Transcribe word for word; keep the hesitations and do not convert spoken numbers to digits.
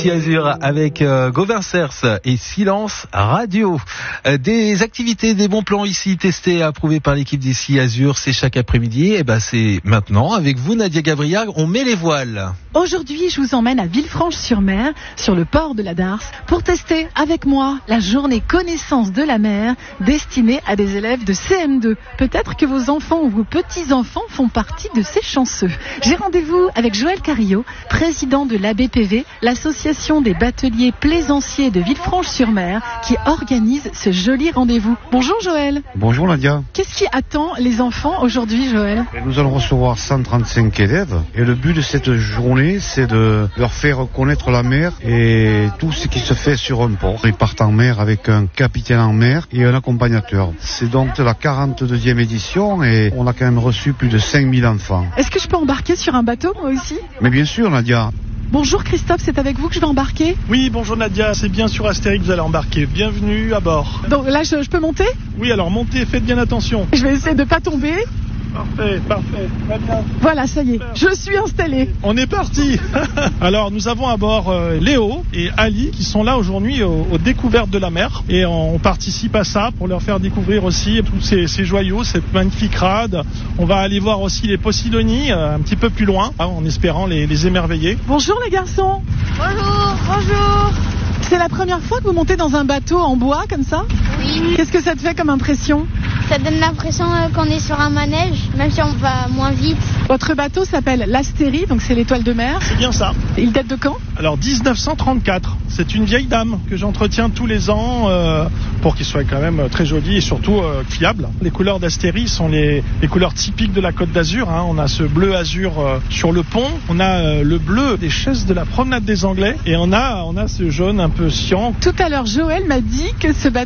d'ici Azur avec euh, Goversers et Silence Radio. Euh, des activités, des bons plans ici testés et approuvés par l'équipe d'ici Azur, c'est chaque après-midi. Et ben c'est maintenant avec vous Nadia Gabriel, on met les voiles. Aujourd'hui, je vous emmène à Villefranche-sur-Mer, sur le port de la Darse, pour tester avec moi la journée connaissance de la mer destinée à des élèves de C M deux. Peut-être que vos enfants ou vos petits-enfants font partie de ces chanceux. J'ai rendez-vous avec Joël Carillo, président de l'A B P V, l'association des bateliers plaisanciers de Villefranche-sur-Mer, qui organise ce joli rendez-vous. Bonjour Joël. Bonjour Nadia. Qu'est-ce qui attend les enfants aujourd'hui, Joël ? Nous allons recevoir cent trente-cinq élèves et le but de cette journée, c'est de leur faire connaître la mer et tout ce qui se fait sur un port. Ils partent en mer avec un capitaine en mer et un accompagnateur. C'est donc la quarante-deuxième édition et on a quand même reçu plus de cinq mille enfants. Est-ce que je peux embarquer sur un bateau, moi aussi ? Mais bien sûr, Nadia. Bonjour Christophe, c'est avec vous que je vais embarquer ? Oui, bonjour Nadia, c'est bien sur Astérix que vous allez embarquer. Bienvenue à bord. Donc là, je, je peux monter ? Oui, alors montez, faites bien attention. Je vais essayer de ne pas tomber. Parfait, parfait, très bien. Voilà, ça y est, je suis installée. On est parti. Alors, nous avons à bord euh, Léo et Ali qui sont là aujourd'hui aux, aux découvertes de la mer. Et on, on participe à ça pour leur faire découvrir aussi tous ces, ces joyaux, cette magnifique rade. On va aller voir aussi les Posidonies euh, un petit peu plus loin, hein, en espérant les, les émerveiller. Bonjour les garçons. Bonjour, bonjour. C'est la première fois que vous montez dans un bateau en bois comme ça ? Oui. Qu'est-ce que ça te fait comme impression ? Ça donne l'impression qu'on est sur un manège, même si on va moins vite. Votre bateau s'appelle l'Astérie, donc c'est l'étoile de mer. C'est bien ça. Il date de quand ? Alors dix-neuf cent trente-quatre, c'est une vieille dame que j'entretiens tous les ans euh, pour qu'il soit quand même très joli et surtout euh, fiable. Les couleurs d'Astérie sont les, les couleurs typiques de la Côte d'Azur, hein. On a ce bleu azur euh, sur le pont, on a euh, le bleu des chaises de la promenade des Anglais et on a, on a ce jaune un peu cyan. Tout à l'heure, Joël m'a dit que ce bateau